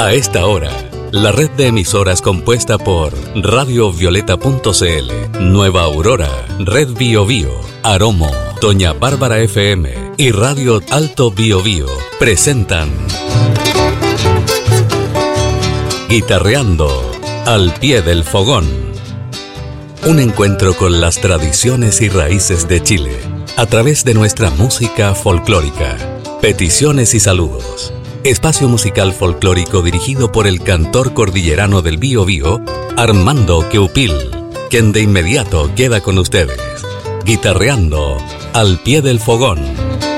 A esta hora, la red de emisoras compuesta por Radio Violeta.cl, Nueva Aurora, Red Bio Bio, Aromo, Doña Bárbara FM y Radio Alto Bio Bio presentan Guitarreando al pie del fogón. Un encuentro con las tradiciones y raíces de Chile a través de nuestra música folclórica. Peticiones y saludos. Espacio musical folclórico dirigido por el cantor cordillerano del Bio Bio, Armando Queupil, quien de inmediato queda con ustedes. Guitarreando al pie del fogón.